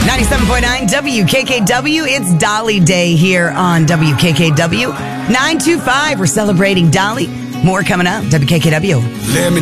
97.9 WKKW. It's Dolly Day here on WKKW. 925. We're celebrating Dolly. More coming up. WKKW. Let me